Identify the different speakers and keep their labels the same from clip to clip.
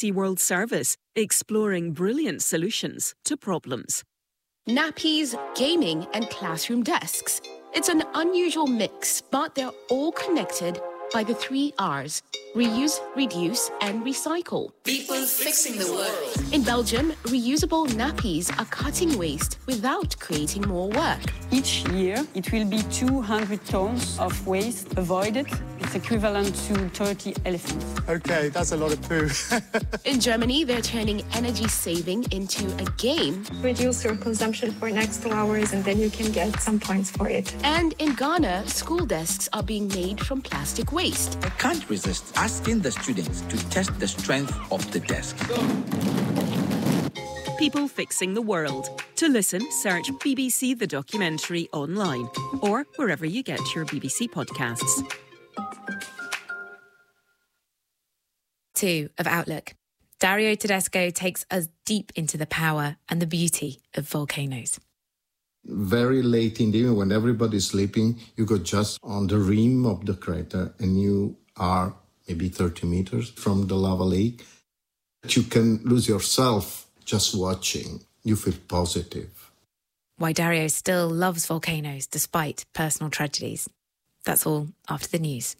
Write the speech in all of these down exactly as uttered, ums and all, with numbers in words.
Speaker 1: C World Service, exploring brilliant solutions to problems.
Speaker 2: Nappies, gaming and classroom desks. It's an unusual mix, but they're all connected by the three R's: reuse, reduce and recycle.
Speaker 3: People fixing the world.
Speaker 2: In Belgium, reusable nappies are cutting waste without creating more work.
Speaker 4: Each year, it will be two hundred tons of waste avoided. It's equivalent to thirty elephants.
Speaker 5: OK, that's a lot of poo.
Speaker 2: In Germany, they're turning energy saving into a game.
Speaker 6: Reduce your consumption for next two hours and then you can get some points for it.
Speaker 2: And in Ghana, school desks are being made from plastic waste.
Speaker 3: I can't resist asking the students to test the strength of the desk.
Speaker 1: People fixing the world. To listen, search B B C The Documentary online or wherever you get your B B C podcasts.
Speaker 7: Two of Outlook. Dario Tedesco takes us deep into the power and the beauty of volcanoes.
Speaker 8: Very late in the evening, when everybody's sleeping, you go just on the rim of the crater and you are maybe thirty meters from the lava lake. You can lose yourself just watching. You feel positive.
Speaker 7: Why Dario still loves volcanoes despite personal tragedies. That's all after the news.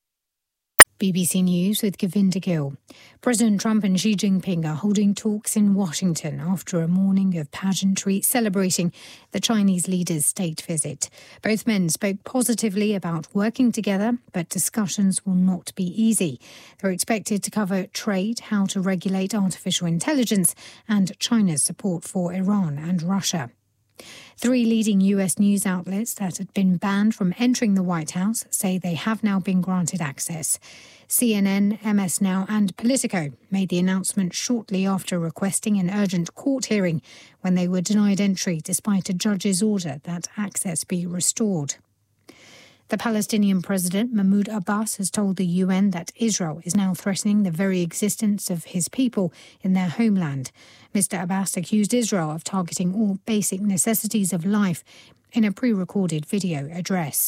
Speaker 9: B B C News with Govinda Gill. President Trump and Xi Jinping are holding talks in Washington after a morning of pageantry celebrating the Chinese leader's state visit. Both men spoke positively about working together, but discussions will not be easy. They're expected to cover trade, how to regulate artificial intelligence, and China's support for Iran and Russia. Three leading U S news outlets that had been banned from entering the White House say they have now been granted access. C N N, M S Now and Politico made the announcement shortly after requesting an urgent court hearing when they were denied entry despite a judge's order that access be restored. The Palestinian president, Mahmoud Abbas, has told the U N that Israel is now threatening the very existence of his people in their homeland. Mister Abbas accused Israel of targeting all basic necessities of life in a pre-recorded video address.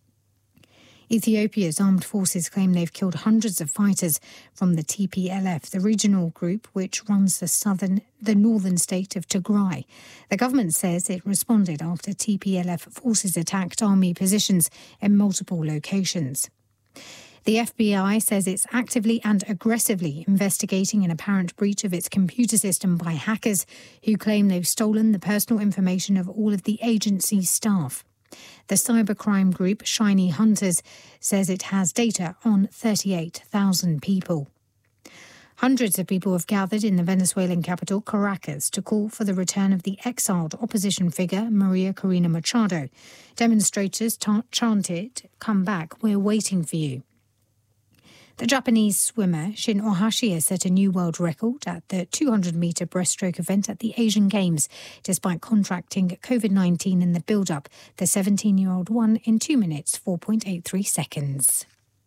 Speaker 9: Ethiopia's armed forces claim they've killed hundreds of fighters from the T P L F, the regional group which runs the southern, the northern state of Tigray. The government says it responded after T P L F forces attacked army positions in multiple locations. The F B I says it's actively and aggressively investigating an apparent breach of its computer system by hackers who claim they've stolen the personal information of all of the agency's staff. The cybercrime group Shiny Hunters says it has data on thirty-eight thousand people. Hundreds of people have gathered in the Venezuelan capital, Caracas, to call for the return of the exiled opposition figure, Maria Corina Machado. Demonstrators ta- chanted, "Come back, we're waiting for you." The Japanese swimmer Shin Ohashi has set a new world record at the two hundred metre breaststroke event at the Asian Games. Despite contracting covid nineteen in the build-up, the seventeen-year-old won in two minutes, four point eight three seconds.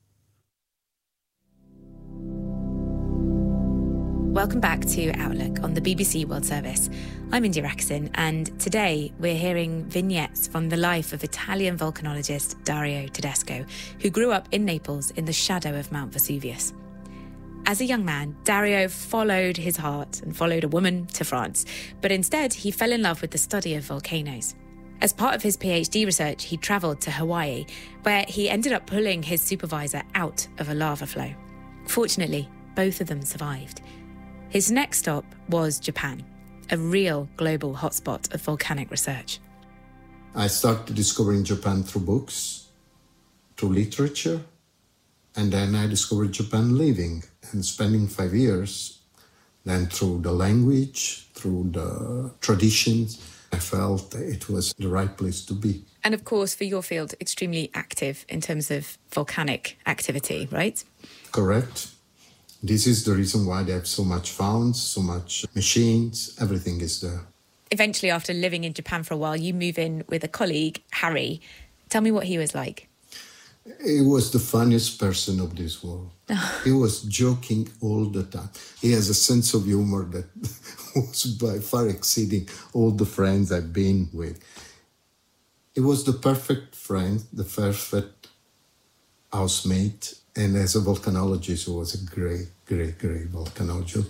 Speaker 7: Welcome back to Outlook on the B B C World Service. I'm India Raksin, and today we're hearing vignettes from the life of Italian volcanologist Dario Tedesco, who grew up in Naples in the shadow of Mount Vesuvius. As a young man, Dario followed his heart and followed a woman to France, but instead he fell in love with the study of volcanoes. As part of his PhD research, he travelled to Hawaii, where he ended up pulling his supervisor out of a lava flow. Fortunately, both of them survived. His next stop was Japan, a real global hotspot of volcanic research.
Speaker 8: I started discovering Japan through books, through literature, and then I discovered Japan living and spending five years. Then through the language, through the traditions, I felt it was the right place to be.
Speaker 7: And of course, for your field, extremely active in terms of volcanic activity, right?
Speaker 8: Correct. This is the reason why they have so much founds, so much machines, everything is there.
Speaker 7: Eventually, after living in Japan for a while, you move in with a colleague, Harry. Tell me what he was like.
Speaker 8: He was the funniest person of this world. He was joking all the time. He has a sense of humor that was by far exceeding all the friends I've been with. He was the perfect friend, the perfect housemate. And as a volcanologist, he was a great, great, great volcanologist.